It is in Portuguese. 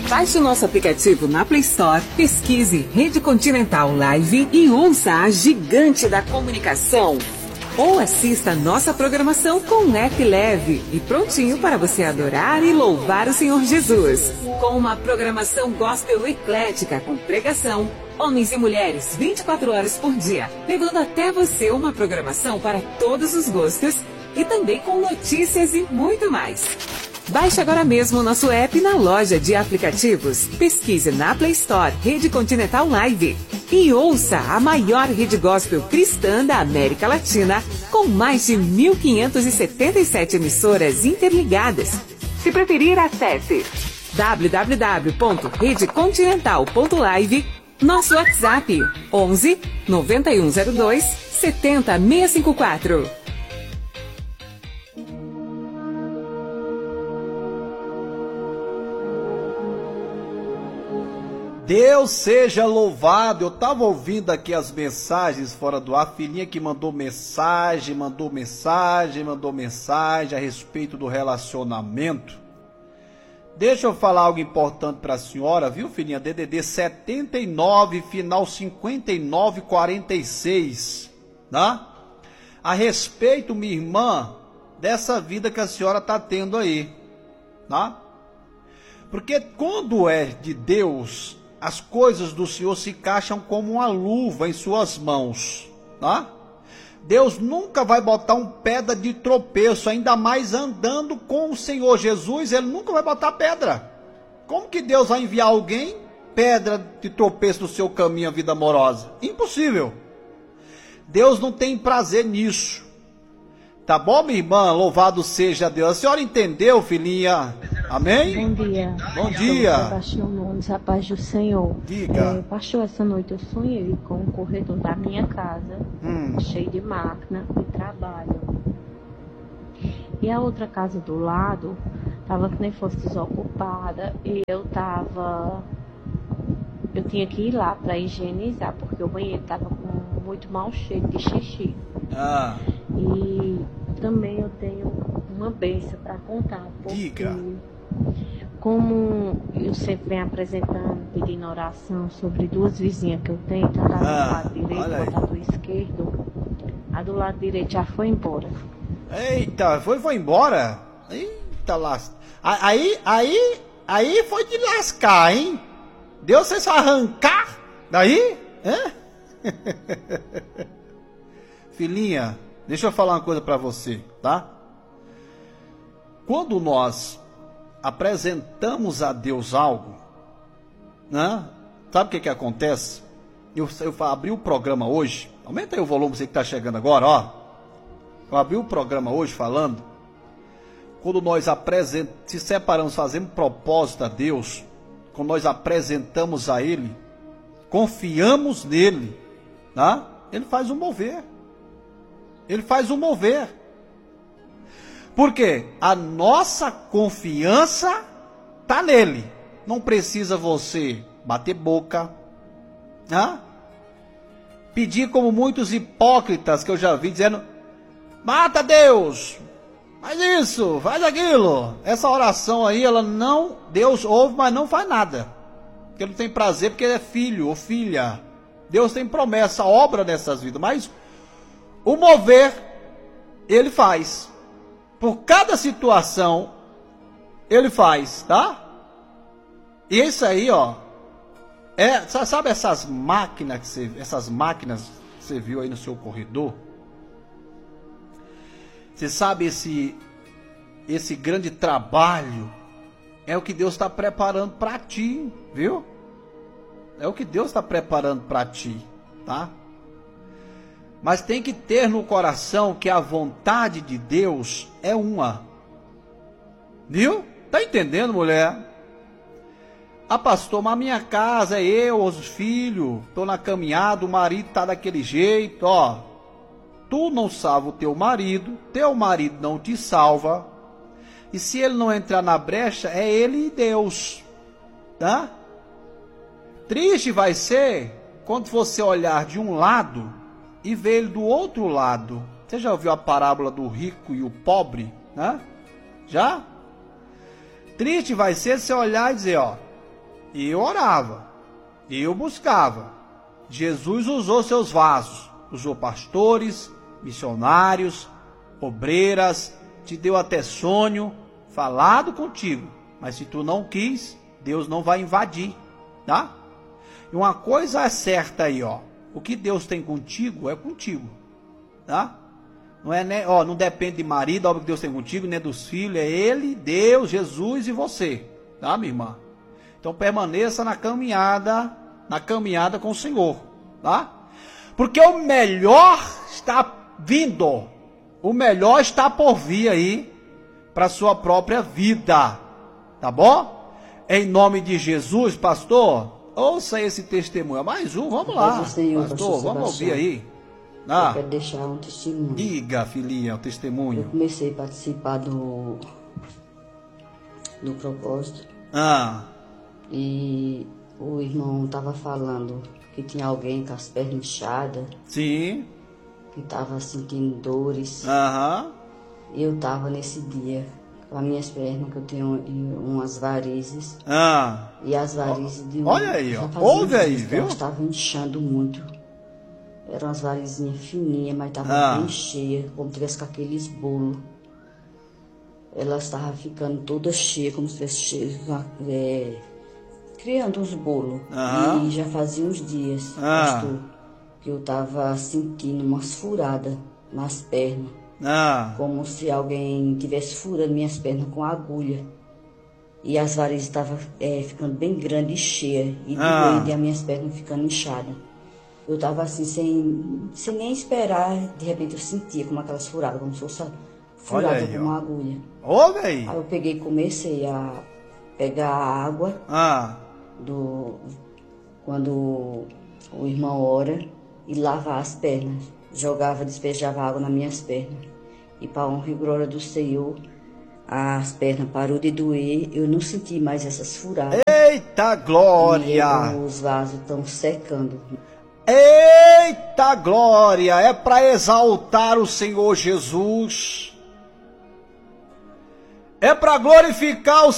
Baixe o nosso aplicativo na Play Store, pesquise Rede Continental Live e ouça a gigante da comunicação. Ou assista a nossa programação com um app leve e prontinho para você adorar e louvar o Senhor Jesus. Com uma programação gospel eclética, com pregação, homens e mulheres 24 horas por dia, levando até você uma programação para todos os gostos e também com notícias e muito mais. Baixe agora mesmo o nosso app na loja de aplicativos. Pesquise na Play Store Rede Continental Live e ouça a maior rede gospel cristã da América Latina, com mais de 1.577 emissoras interligadas. Se preferir, acesse www.redecontinental.live, nosso WhatsApp 11 9102 70654. Deus seja louvado. Eu estava ouvindo aqui as mensagens fora do ar, a filhinha que mandou mensagem a respeito do relacionamento. Deixa eu falar algo importante para a senhora, viu, filhinha? DDD 79, final 5946, né? A respeito, minha irmã, dessa vida que a senhora está tendo aí, né? Porque quando é de Deus, as coisas do Senhor se encaixam como uma luva em suas mãos, tá? Deus nunca vai botar um pedra de tropeço, ainda mais andando com o Senhor Jesus, Ele nunca vai botar pedra. Como que Deus vai enviar alguém, pedra de tropeço no seu caminho, a vida amorosa? Impossível. Deus não tem prazer nisso. Tá bom, minha irmã? Louvado seja Deus. A senhora entendeu, filhinha? Amém? Bom dia. Bom dia. Pastor Nunes, a paz do Senhor. Diga. Pastor, essa noite eu sonhei com o corredor da minha casa, cheio de máquina e trabalho. E a outra casa do lado estava que nem fosse desocupada e eu tinha que ir lá para higienizar, porque o banheiro estava com muito mau cheiro de xixi. E também eu tenho uma bênção para contar, porque Diga. Como eu sempre venho apresentando, pedindo oração sobre duas vizinhas que eu tenho, tanto a do lado direito quanto a do esquerdo, a do lado direito já foi embora. Eita, foi embora? Eita, aí foi de lascar, hein? Deus fez arrancar daí? Filhinha, deixa eu falar uma coisa para você, tá? Quando nós apresentamos a Deus algo, né? Sabe o que acontece? Eu abri o programa hoje, aumenta aí o volume, você que está chegando agora, ó. Eu abri o programa hoje falando, quando nós se separamos, fazemos propósito a Deus, quando nós apresentamos a Ele, confiamos nele, tá? Ele faz um mover. Ele faz um mover. Por quê? A nossa confiança está nele. Não precisa você bater boca, né? Pedir como muitos hipócritas que eu já vi dizendo: mata Deus, faz isso, faz aquilo. Essa oração aí, Deus ouve, mas não faz nada. Porque ele não tem prazer, porque ele é filho ou filha. Deus tem promessa, obra nessas vidas, mas o mover, ele faz. Por cada situação, ele faz, tá? E isso aí, ó, sabe essas máquinas que você viu aí no seu corredor? Você sabe esse grande trabalho é o que Deus está preparando para ti, viu? É o que Deus está preparando para ti, tá? Mas tem que ter no coração que a vontade de Deus é uma. Viu? Tá entendendo, mulher? Pastor, mas a minha casa é eu, os filhos, tô na caminhada, o marido tá daquele jeito, ó. Tu não salva o teu marido não te salva. E se ele não entrar na brecha, é ele e Deus, tá? Triste vai ser quando você olhar de um lado e ver ele do outro lado. Você já ouviu a parábola do rico e o pobre, né? Já? Triste vai ser você olhar e dizer, ó, E eu orava. E eu buscava. Jesus usou seus vasos. Usou pastores, missionários, obreiras, te deu até sonho, falado contigo. Mas se tu não quis, Deus não vai invadir, tá? E uma coisa é certa aí, ó. O que Deus tem contigo é contigo, tá? Não é, né? Ó, não depende de marido, a obra que Deus tem contigo, nem dos filhos, é Ele, Deus, Jesus e você, tá, minha irmã? Então permaneça na caminhada com o Senhor, tá? Porque o melhor está vindo, o melhor está por vir aí para a sua própria vida, tá bom? Em nome de Jesus, pastor, ouça esse testemunho. Mais um, vamos lá, pastor, vamos ouvir aí. Eu quero deixar um testemunho. Diga, filhinha, o testemunho. Eu comecei a participar do propósito. E o irmão estava falando que tinha alguém com as pernas inchadas. Sim. Que estava sentindo dores. E eu estava nesse dia com as minhas pernas, que eu tenho umas varizes. E as varizes de olha aí, ó. Ouve aí, viu? Elas estavam inchando muito. Eram umas varizinhas fininhas, mas estavam bem cheias, como se tivesse com aqueles bolos. Elas estavam ficando todas cheias, como se tivesse criando uns bolos. E já fazia uns dias, pastor, que eu estava sentindo umas furadas nas pernas. Como se alguém tivesse furando minhas pernas com agulha. E as varizes estavam ficando bem grandes e cheias. E doendo, e as minhas pernas ficando inchadas. Eu estava assim, sem nem esperar. De repente eu sentia como aquelas furadas, como se fosse furada com uma agulha. Aí eu peguei e comecei a pegar a água quando o irmão ora e lavar as pernas. Despejava água nas minhas pernas. E para a honra e glória do Senhor, as pernas parou de doer, eu não senti mais essas furadas. Eita glória! E os vasos estão secando. Eita glória! É para exaltar o Senhor Jesus. É para glorificar o